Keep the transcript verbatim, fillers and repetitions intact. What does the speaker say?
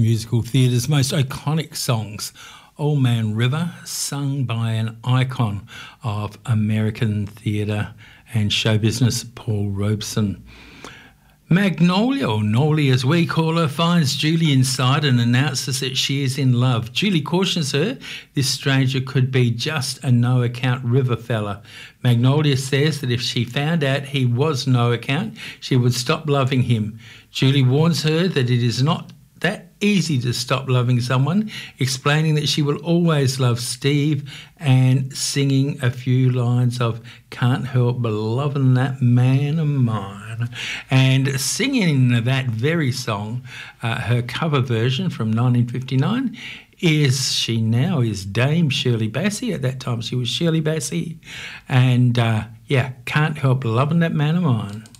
musical theatre's most iconic songs, Old Man River, sung by an icon of American theatre and show business, Paul Robeson. Magnolia, or Nolly as we call her, finds Julie inside and announces that she is in love. Julie cautions her this stranger could be just a no-account river fella. Magnolia says that if she found out he was no account, she would stop loving him. Julie warns her that it is not that easy to stop loving someone, explaining that she will always love Steve and singing a few lines of Can't Help But Loving That Man of Mine. And singing that very song, uh, her cover version from nineteen fifty-nine, is she now is Dame Shirley Bassey. At that time she was Shirley Bassey. And uh, yeah, Can't Help Loving That Man of Mine.